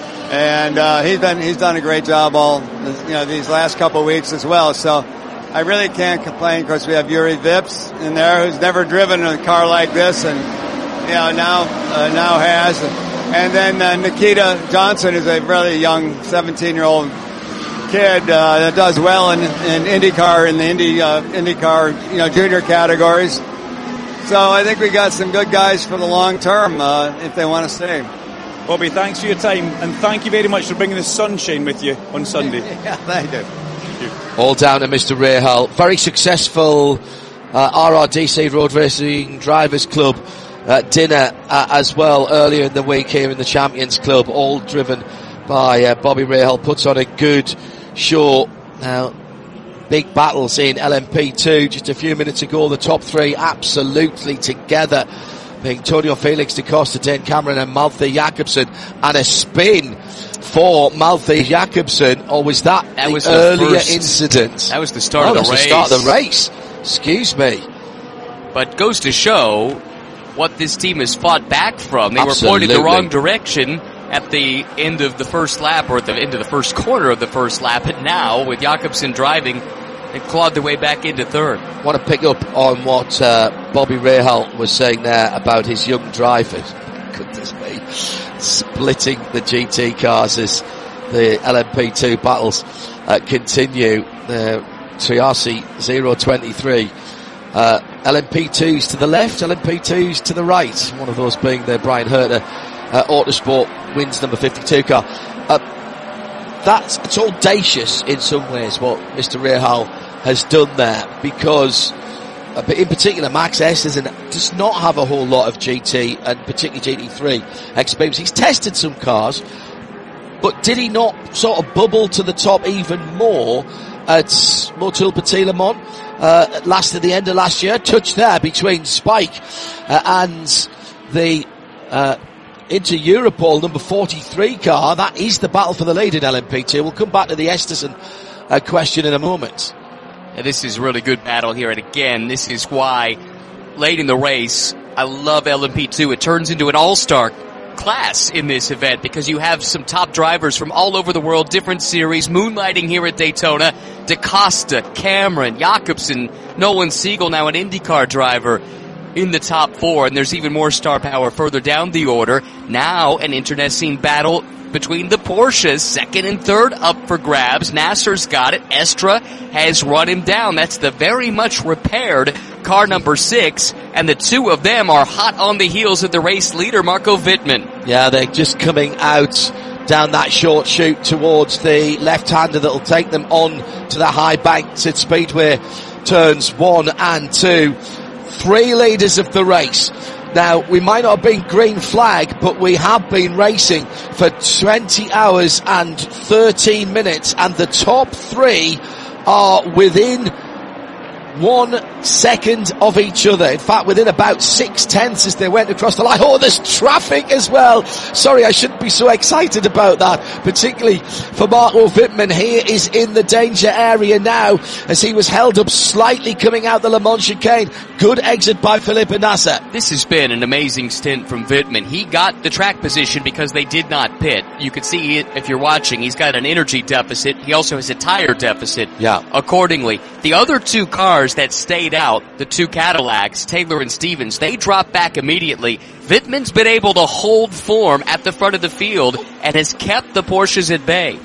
Speaker 10: And uh, he's been he's done a great job all you know these last couple of weeks as well. So I really can't complain. Of course, we have Yuri Vips in there, who's never driven a car like this, and you know now uh, now has. And then uh, Nikita Johnson is a really young seventeen-year-old kid uh, that does well in, in IndyCar in the Indy uh, IndyCar you know junior categories. So I think we got some good guys for the long term uh, if they want to stay.
Speaker 3: Bobby, thanks for your time, and thank you very much for bringing the sunshine with you on Sunday.
Speaker 10: Yeah, thank you. Thank you.
Speaker 1: All down to Mister Rahal. Very successful uh, R R D C Road Racing Drivers Club uh, dinner uh, as well earlier in the week here in the Champions Club, all driven by uh, Bobby Rahal. Puts on a good show. Now, big battles in L M P two just a few minutes ago. The top three absolutely together, being Antonio Felix da Costa, Dan Cameron and Malte Jakobsen, and a spin for Malte Jakobsen. Or was that,
Speaker 2: that
Speaker 1: the
Speaker 2: was the
Speaker 1: earlier
Speaker 2: first,
Speaker 1: incident?
Speaker 2: That was the start
Speaker 1: oh,
Speaker 2: of the
Speaker 1: that's
Speaker 2: race.
Speaker 1: the start of the race. Excuse me.
Speaker 2: But goes to show what this team has fought back from. They
Speaker 1: Absolutely.
Speaker 2: were pointing the wrong direction at the end of the first lap, or at the end of the first corner of the first lap, and now with Jakobsen driving, they clawed their way back into third.
Speaker 1: I want to pick up on what uh, Bobby Rahal was saying there about his young drivers. Goodness me. Splitting the G T cars as the L M P two battles uh, continue. Uh, Triassi zero twenty-three. Uh, L M P twos to the left, L M P twos to the right. One of those being the Brian Herter uh, Autosport wins number fifty-two car. Uh, that's, it's audacious in some ways what Mister Rahal has done there, because uh, in particular Max Esterton does not have a whole lot of G T and particularly G T three experience. He's tested some cars, but did he not sort of bubble to the top even more at Motul Petit Le Mans uh, last at the end of last year? Touch there between Spike uh, and the uh, Inter Europol number forty-three car. That is the battle for the lead in L M P two. We'll come back to the Esterton uh, question in a moment.
Speaker 2: Yeah, this is a really good battle here, and again, this is why late in the race, I love L M P two. It turns into an all-star class in this event because you have some top drivers from all over the world, different series, moonlighting here at Daytona. Da Costa, Cameron, Jakobsen, Nolan Siegel, now an IndyCar driver in the top four, and there's even more star power further down the order. Now an internecine battle between the Porsches, second and third up for grabs. Nasser's got it. Estra has run him down. That's the very much repaired car number six, and the two of them are hot on the heels of the race leader, Marco Wittmann.
Speaker 1: Yeah, they're just coming out down that short chute towards the left-hander that'll take them on to the high banks at Speedway turns one and two. Three leaders of the race. Now, we might not have been green flag, but we have been racing for twenty hours and thirteen minutes, and the top three are within one second of each other. In fact, within about six tenths as they went across the line. Oh, there's traffic as well. Sorry, I shouldn't be so excited about that, particularly for Marco Wittmann. He is in the danger area now as he was held up slightly coming out the Le Mans chicane. Good exit by Felipe Nasser.
Speaker 2: This has been an amazing stint from Wittmann. He got the track position because they did not pit. You can see it if you're watching. He's got an energy deficit. He also has a tire deficit.
Speaker 1: Yeah.
Speaker 2: Accordingly, the other two cars that stayed out, the two Cadillacs, Taylor and Stevens, they dropped back immediately. Wittmann's been able to hold form at the front of the field and has kept the Porsches at bay.